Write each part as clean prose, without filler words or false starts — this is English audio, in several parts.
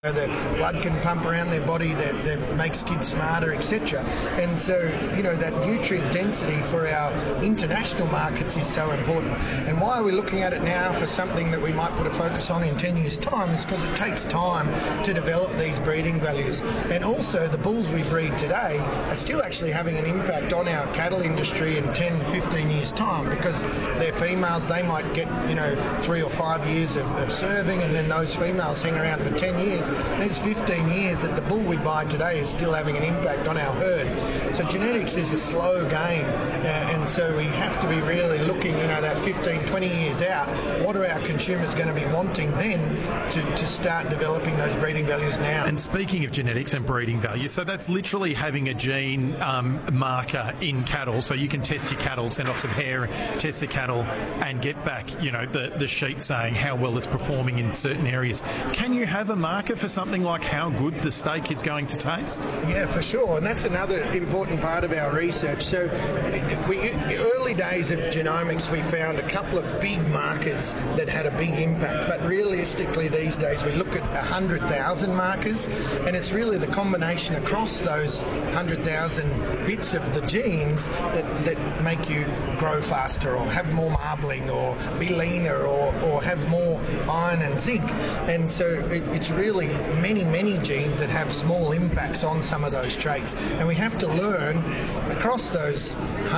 The blood can pump around their body that makes kids smarter, etc. And so, that nutrient density for our international markets is so important. And why are we looking at it now for something that we might put a focus on in 10 years' time is because it takes time to develop these breeding values. And also, the bulls we breed today are still actually having an impact on our cattle industry in 10, 15 years' time, because their females, they might get, 3 or 5 years of serving, and then those females hang around for 10 years. There's 15 years that the bull we buy today is still having an impact on our herd. So genetics is a slow game, and so we have to be really looking, that 15, 20 years out, what are our consumers going to be wanting then to start developing those breeding values now. And speaking of genetics and breeding values, so that's literally having a gene marker in cattle, so you can test your cattle, send off some hair, test the cattle, and get back, the sheet saying how well it's performing in certain areas. Can you have a marker for something like how good the steak is going to taste? Yeah, for sure, and that's another important part of our research. So early days of genomics, we found a couple of big markers that had a big impact, but realistically these days we look at 100,000 markers, and it's really the combination across those 100,000 bits of the genes that make you grow faster or have more marbling or be leaner or have more iron and zinc. And so it's really many genes that have small impacts on some of those traits, and we have to learn across those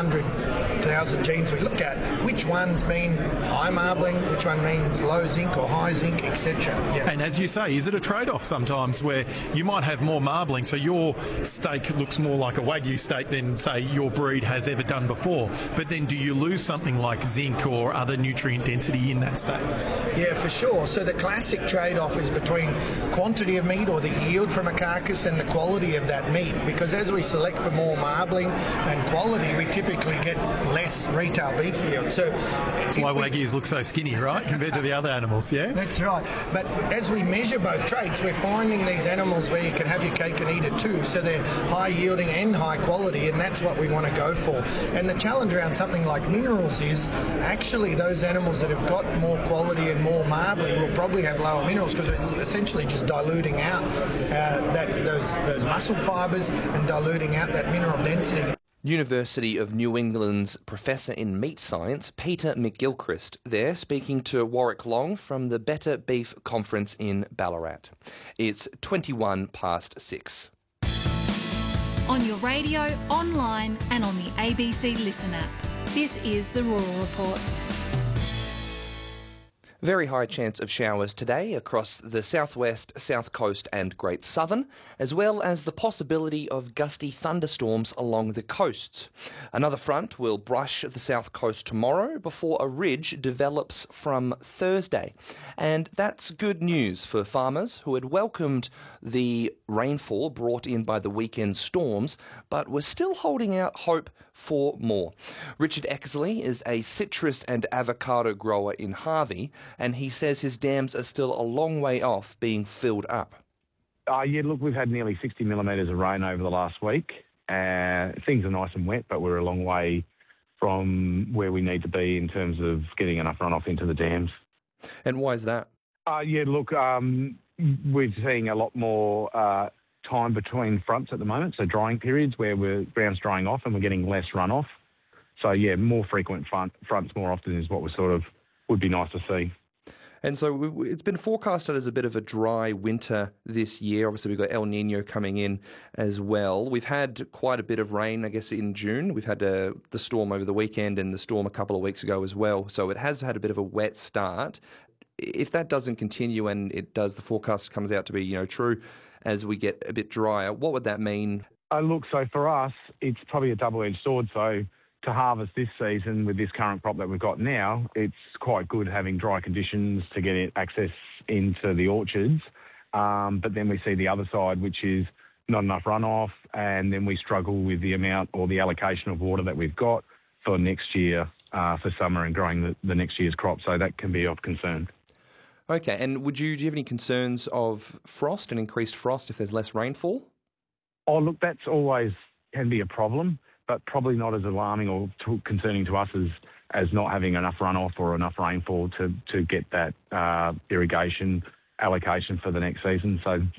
100,000 genes we look at which ones mean high marbling, which one means low zinc or high zinc, etc. Yeah. And as you say, is it a trade-off sometimes where you might have more marbling, so your steak looks more like a Wagyu steak than, say, your breed has ever done before, but then do you lose something like zinc or other nutrient density in that steak? Yeah, for sure. So the classic trade-off is between quantity of meat or the yield from a carcass and the quality of that meat, because as we select for more marbling and quality, we typically get less retail beef yield. So that's why Wagyus look so skinny, right, compared to the other animals, yeah? That's right. But as we measure both traits, we're finding these animals where you can have your cake and eat it too. So they're high yielding and high quality, and that's what we want to go for. And the challenge around something like minerals is actually those animals that have got more quality and more marbling will probably have lower minerals, because we're essentially just diluting out those muscle fibres and diluting out that mineral density. University of New England's Professor in Meat Science, Peter McGilchrist, there speaking to Warwick Long from the Better Beef Conference in Ballarat. It's 6:21. On your radio, online and on the ABC Listen app. This is the Rural Report. Very high chance of showers today across the southwest, south coast and Great Southern, as well as the possibility of gusty thunderstorms along the coasts. Another front will brush the south coast tomorrow before a ridge develops from Thursday. And that's good news for farmers who had welcomed the rainfall brought in by the weekend storms, but were still holding out hope for more. Richard Exley is a citrus and avocado grower in Harvey, and he says his dams are still a long way off being filled up. Look, we've had nearly 60 millimetres of rain over the last week. Things are nice and wet, but we're a long way from where we need to be in terms of getting enough runoff into the dams. And why is that? We're seeing a lot more time between fronts at the moment, so drying periods where ground's drying off and we're getting less runoff. So, more frequent fronts more often is what would be nice to see. And so it's been forecasted as a bit of a dry winter this year. Obviously, we've got El Nino coming in as well. We've had quite a bit of rain, I guess, in June. We've had the storm over the weekend and the storm a couple of weeks ago as well. So it has had a bit of a wet start. If that doesn't continue and the forecast comes out to be, true as we get a bit drier, what would that mean? So for us, it's probably a double-edged sword. So to harvest this season with this current crop that we've got now, it's quite good having dry conditions to get access into the orchards. But then we see the other side, which is not enough runoff, and then we struggle with the amount or the allocation of water that we've got for next year, for summer and growing the next year's crop. So that can be of concern. Okay, and do you have any concerns of frost and increased frost if there's less rainfall? Oh, look, that's always can be a problem, but probably not as alarming or concerning to us as not having enough runoff or enough rainfall to get that irrigation allocation for the next season. So